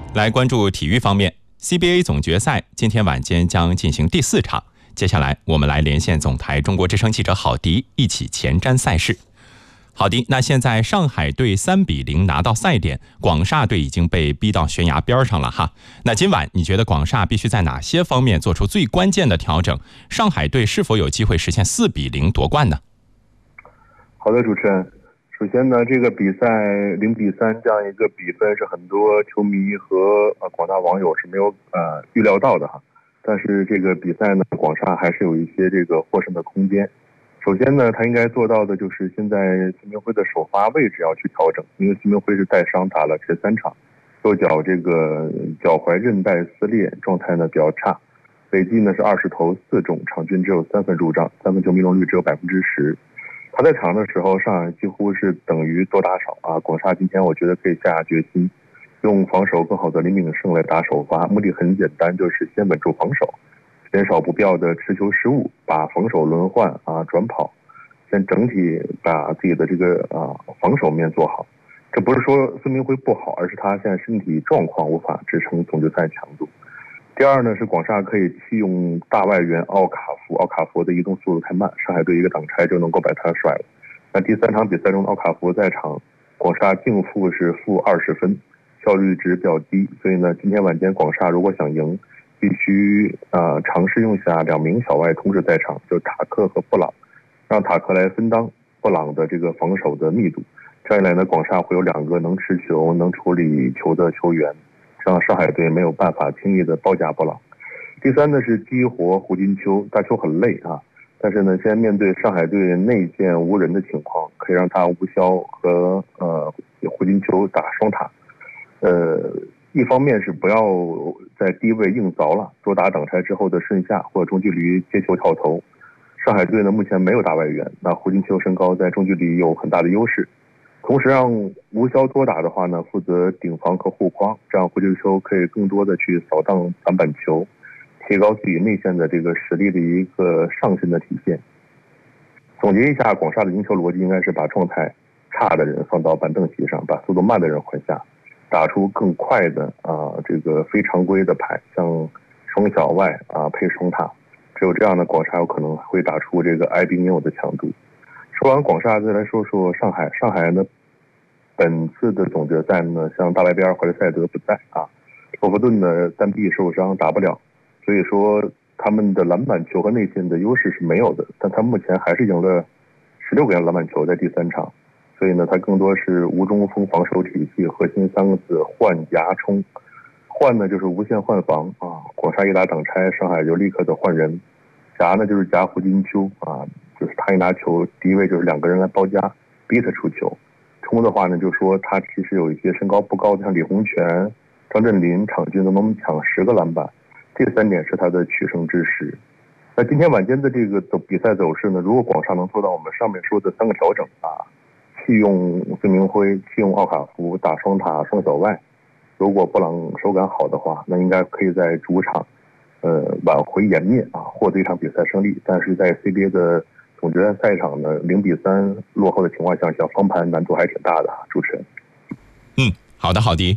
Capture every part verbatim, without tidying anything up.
来关注体育方面 ，C B A 总决赛今天晚间将进行第四场。接下来我们来连线总台中国之声记者郝迪，一起前瞻赛事。好的，那现在上海队三比零拿到赛点，广厦队已经被逼到悬崖边上了哈。那今晚你觉得广厦必须在哪些方面做出最关键的调整？上海队是否有机会实现四比零夺冠呢？ 好的，主持人。首先呢，这个比赛零比三这样一个比分是很多球迷和呃广大网友是没有呃预料到的哈。但是这个比赛呢，广厦还是有一些这个获胜的空间。首先呢，他应该做到的就是现在孙铭徽的首发位置要去调整，因为孙铭徽是带伤打了十三场，右脚这个脚踝韧带撕裂，状态呢比较差，累计呢是二十投四中，场均只有三分入账，三分球命中率只有百分之十。他在场的时候，上海几乎是等于多打少啊。广厦今天我觉得可以下下决心，用防守更好的林炳胜来打首发，目的很简单，就是先稳住防守，减少不必要的持球失误，把防守轮换啊转跑，先整体把自己的这个啊防守面做好。这不是说孙铭徽不好，而是他现在身体状况无法支撑总决赛强度。第二呢，是广厦可以弃用大外援奥卡福，奥卡福的移动速度太慢，上海队一个挡拆就能够把他甩了。那第三场比赛中，奥卡福在场，广厦净负是负二十分，效率值比较低，所以呢，今天晚间广厦如果想赢，必须呃尝试用下两名小外同时在场，就是塔克和布朗，让塔克来分担布朗的这个防守的密度。这样一来呢，广厦会有两个能持球、能处理球的球员。让上海队没有办法轻易的包夹布朗。第三呢是激活胡金秋，大邱很累啊，但是呢现在面对上海队内线无人的情况，可以让他吴骁和呃胡金秋打双塔。呃，一方面是不要在低位硬凿了，多打挡拆之后的顺下或者中距离接球跳投。上海队呢目前没有大外援，那胡金秋身高在中距离有很大的优势。同时让吴骁多打的话呢，负责顶防和护框，这样胡金秋可以更多的去扫荡篮板球，提高自己内线的这个实力的一个上升的体现。总结一下，广厦的赢球逻辑应该是把状态差的人放到板凳席上，把速度慢的人换下，打出更快的啊这个非常规的牌，像双小外啊配双塔，只有这样的广厦有可能会打出这个哀兵应有的强度。说完广厦，再来说说上海。上海呢，本次的总决赛呢，像大白边、怀特塞德不在啊，霍弗顿呢单臂受伤打不了，所以说他们的篮板球和内线的优势是没有的。但他目前还是赢了十六个篮板球在第三场，所以呢，他更多是无中锋防守体系核心三个字：换夹冲。换呢就是无限换防啊，广厦一打挡拆，上海就立刻的换人。夹呢就是夹胡金秋啊。就是他一拿球，第一位就是两个人来包夹，逼他出球。冲的话呢，就说他其实有一些身高不高的，像李洪权、张镇麟，场均都能抢十个篮板。这三点是他的取胜之实。那今天晚间的这个走比赛走势呢，如果广厦能做到我们上面说的三个调整啊，弃用孙铭徽，弃用奥卡福，打双塔、双小外，如果布朗手感好的话，那应该可以在主场，呃，挽回颜面啊，获得一场比赛胜利。但是在 C B A 的总决赛赛场呢，零比三落后的情况下，想翻盘难度还挺大的。主持人， 嗯，好的，好的。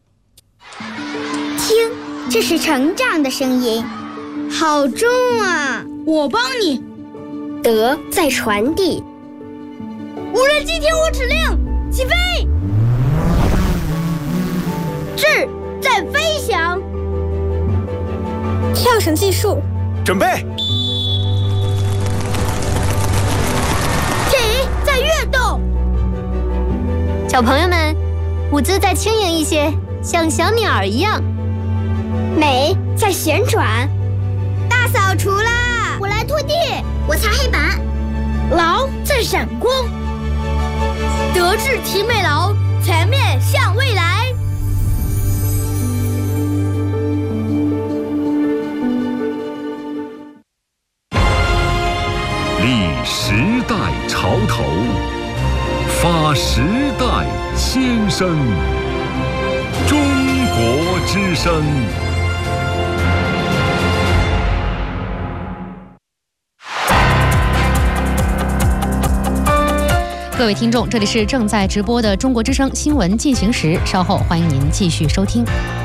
听，这是成长的声音，好重啊！ 我帮你。 德在传递。 无人机听我指令，起飞。智在飞翔。 跳绳技术， 准备。 小朋友们，舞姿再轻盈一些，像小鸟儿一样。 美在旋转。 大扫除啦！ 我来拖地，我擦黑板。 劳在闪光。德智体美劳，全面向未来。 立时代潮头，发时代先声，中国之声。 各位听众，这里是正在直播的中国之声新闻进行时，稍后欢迎您继续收听。